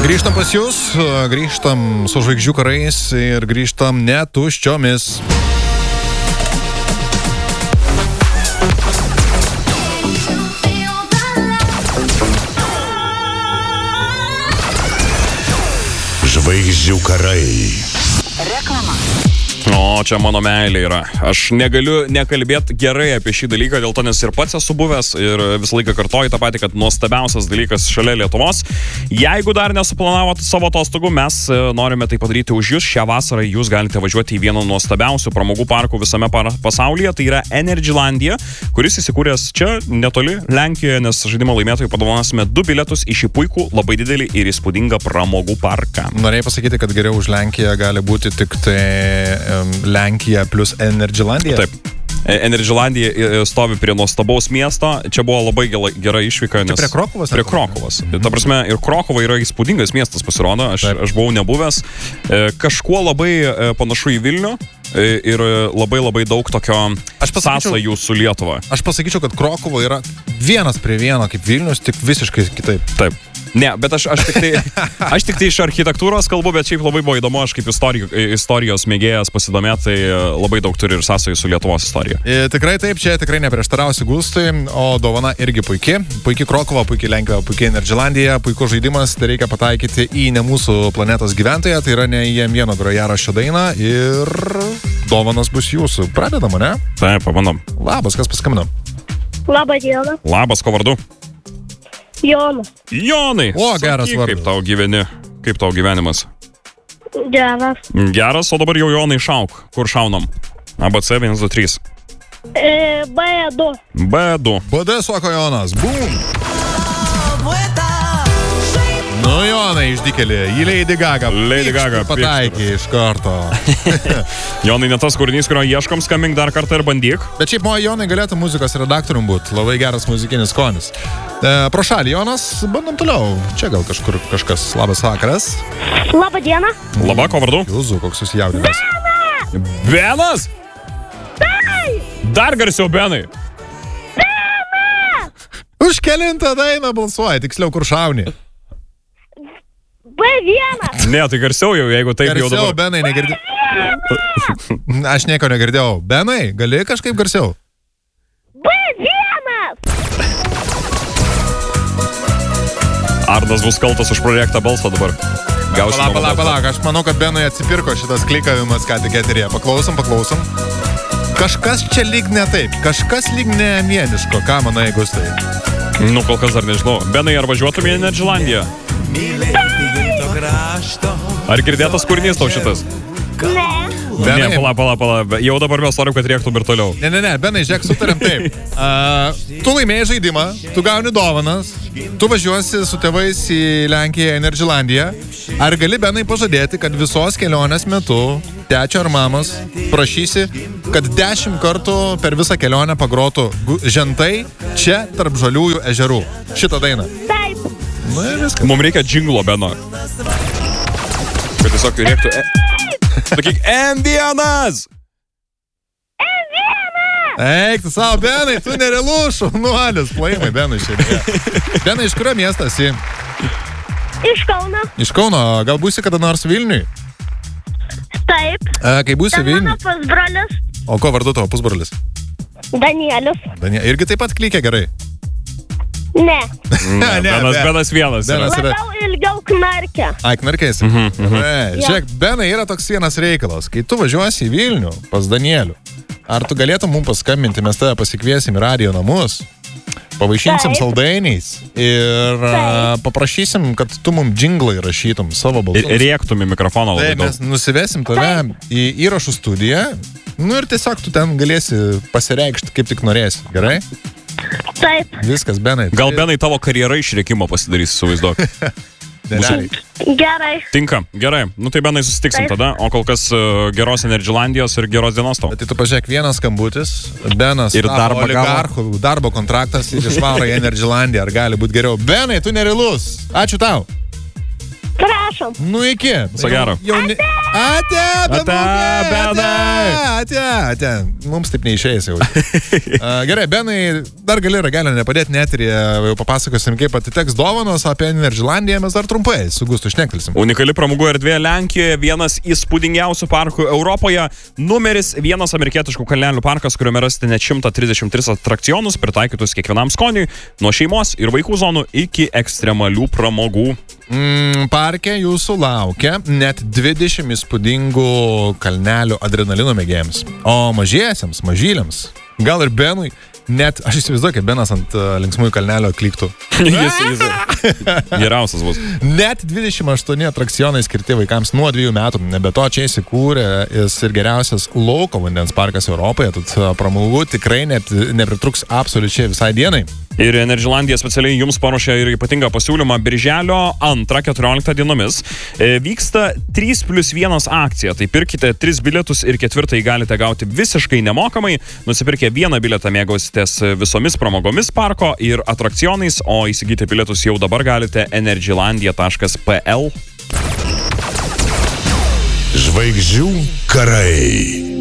Grįžtam pas jūs, grįžtam su žvaigždžių karais ir grįžtam netuščiomis. Žvaigždžių karai. Reklama. O, čia mano meilė yra. Aš negaliu nekalbėti gerai apie šį dalyką, dėl to nes ir pats esu buvęs ir visą laiką kartoju tą patį, kad nuostabiausias dalykas šalia Lietuvos. Jeigu dar nesuplanavot savo atostogų, mes norime tai padaryti už jūs. Šią vasarą jūs galite važiuoti į vieną nuostabiausių pramogų parkų visame pasaulyje. Tai yra Energylandia, kuris įsikūręs čia netoli Lenkijoje, nes žaidimo laimėtojų padovanosime 2 bilietus į šį puikų, labai didelį ir įspūdingą pramogų parką. Norėjai pasakyti, kad geriau už Lenkiją gali būti tik tai Lenkija plus Energylandia? Taip. Energylandia stovi prie nuostabaus miesto. Čia buvo labai gera išvyka. Čia prie Krokuvos? Prie Krokuvos. Ta prasme, ir Krokuva yra įspūdingas miestas, pasirodo. Aš buvau nebuvęs. Kažkuo labai panašu į Vilnių ir labai daug tokio sąsajų su Lietuva. Aš pasakyčiau, kad Krokuva yra 1 prie 1 kaip Vilnius, tik visiškai kitaip. Taip. Ne, bet aš tik tai iš architektūros kalbu, bet šiaip labai buvo įdomu, aš kaip istorijos mėgėjas pasidomėti, tai labai daug turi ir sąsajų su Lietuvos istorija. Tikrai taip, čia tikrai neprieštarausi gustui, o dovana irgi puikiai. Puikiai Krokuva, puikiai Lenkija, puikiai Energylandia, puikus žaidimas, tai reikia pataikyti į ne mūsų planetos gyventoją, tai yra ne į M1 grojaraščio dainą ir dovanas bus jūsų. Pradedam, ne? Taip, pabandom. Labas, kas paskambino? Labą dieną. Labas, ko vardu? Jonas. Jonai! O, geras vardas. Kaip tau gyveni? Kaip tau gyvenimas? Geras. Geras, o dabar jau Jonai šauk. Kur šaunam? ABC 1, 2, 3. B2. B2. BD, sako Jonas. Bum! Nu, Jonai, išdikėlė. Į Lady Gaga. Lady Gaga. Pataikė iš karto. Jonai, ne tas kūrinys, kurio ieškom, skambink dar kartą ir bandyk. Bet šiaip, Jonai galėtų muzikos redaktorium būti. Labai geras muzikinis skonis. Pro šalį, Jonas, bandom toliau. Čia gal kažkur kažkas. Labas vakaras. Labą dieną. Labą, ko vardu? Jūsų, koks susijaudinęs. Benas? Tai! Dar garsiau, Benai. Už kelintą dainą balsuoja, tiksliau, kur šauni. B1. Ne, tai garsiau jau, jeigu taip Garsiau, jau dabar. Benai, negirdėjau. Aš nieko negirdėjau. Benai, gali kažkaip garsiau? B1. Arnas bus kaltas už projektą balsą dabar. Palauk, aš manau, kad Benui atsipirko šitas klikavimas, ką tik eterėje. Paklausom. Kažkas čia lyg ne taip, kažkas lyg ne mieniško, ką manai, Gustai? Nu, kol kas dar nežinau. Benai, ar važiuotum į Energylandiją? Ar girdėtas kūrinys tau šitas? Ne. Benai, Ne, pala. Jau dabar mes norim, kad rėktum ir toliau. Ne, Benai, žiūrėk, sutarėm taip. Tu laimėjai žaidimą, tu gauni dovanas, tu važiuosi su tėvais į Lenkiją, Energylandiją. Ar gali, Benai, pažadėti, kad visos kelionės metu tėčio ar mamos prašysi, kad 10 kartų per visą kelionę pagrotų žentai čia tarp žaliųjų ežerų? Šitą dainą. Taip. Nu ir viskas. Mums reikia džinglo, Beno. Kad tiesiog rėktų... Sakyk, M1! Eik, tu savo, Benai, tu nerealus šaunuolis. Plaimai, Benai, šiandien. Benai, iš kurio miestas esi? Iš Kauno. Iš Kauno. Gal būsi kada nors Vilniui? Taip. Kai būsi Ten Vilniui? mano pusbrolis. O ko vardu tavo pusbrolis? Danielius. Irgi taip pat klykia gerai? Ne. Benas vienas. Benas yra... Labiau ilgiau knarkia. Ai, knarkėsi. Žiūrėk, Benai, yra toks vienas reikalas. Kai tu važiuosi į Vilnių pas Danielių, ar tu galėtum mums paskambinti, mes tave pasikviesim į radijo namus, pavaišinsim Taip. saldainiais ir paprašysim, kad tu mums džinglą įrašytum savo balsus. Rėktum į mikrofoną labai Taip, mes daug. nusivesim tave į įrašų studiją, nu ir tiesiog tu ten galėsi pasireikšti, kaip tik norėsi, gerai? Taip. Viskas, Benai. Gal Benai tavo karjerą iš rėkimo pasidarys, įsivaizduok. Realiai. Gerai. Tinka, gerai. Nu tai Benai susitiksim Taip. tada, o kol kas geros Energylandijos ir geros dienos tau. Tai tu pažiūrėk, vienas skambutis, Benas Ir tapo darbą oligarchų, darbo kontraktas ir išvaro į Energylandiją, ar gali būti geriau? Benai, tu nerealus. Ačiū tau. Prašom. Nu iki. Viso gero. Ate. Mums taip neišėjęs jau. Gerai, Benai, dar gali ragelio nepadėti neterį, jau papasakosim, kaip atiteks dovanos apie Energylandiją, mes dar trumpai su Gustu šnektelsim. Unikali pramogų erdvė Lenkijoje, vienas įspūdingiausių parkų Europoje, numeris 1 amerikietiškų kalnelių parkas, kuriuome rasite net 133 atrakcionus, pritaikytus kiekvienam skoniui, nuo šeimos ir vaikų zonų iki ekstremalių pramogų. Parke jūsų laukia net 20 įspūdingų kalnelių adrenalino mėgėjams. O mažiesiems, mažyliams, gal ir Benui, net, aš įsivaizduoju, kaip Benas ant linksmųjų kalnelio klyktų. Jis geriausias bus. Net 28 atrakcionai skirti vaikams nuo 2 metų. Be to, čia įsikūrė ir geriausias lauko vandens parkas Europoje, tad pramogų tikrai nepritruks absoliučiai visai dienai. Ir Energylandija specialiai jums paruošė ir ypatingą pasiūlymą birželio 2-14 dienomis. Vyksta 3+1 akcija, tai pirkite 3 bilietus ir 4 galite gauti visiškai nemokamai. Nusipirkę vieną bilietą mėgausitės visomis pramogomis parko ir atrakcionais, o įsigyti bilietus jau dabar galite energylandia.pl. Žvaigždžių karai.